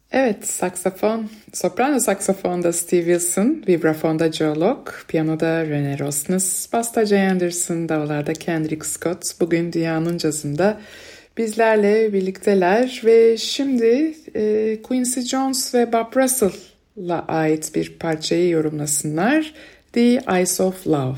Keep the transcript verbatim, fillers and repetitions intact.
Evet, saksafon, soprano saksafonda Steve Wilson, vibrafonda Joe Locke, piyanoda Rene Rosnes, basta Jay Anderson, davullarda Kendrick Scott bugün Dünyanın Cazı'nda bizlerle birlikteler ve şimdi e, Quincy Jones ve Bob Russell'a ait bir parçayı yorumlasınlar. The Eyes of Love.